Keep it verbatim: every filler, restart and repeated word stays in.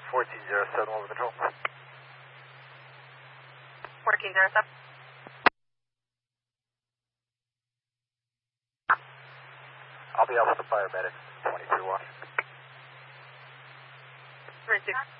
fourteen zero seven, over control. fourteen zero seven. I'll be out with the paramedics, twenty-three Washington. three six.